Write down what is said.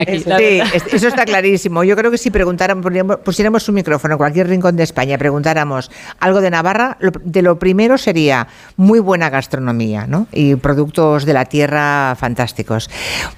aquí, Sí, eso está clarísimo. Yo creo que si pusiéramos un micrófono en cualquier rincón de España, preguntáramos algo de Navarra, de lo primero sería muy buena gastronomía, ¿no? Y productos de la tierra fantásticos.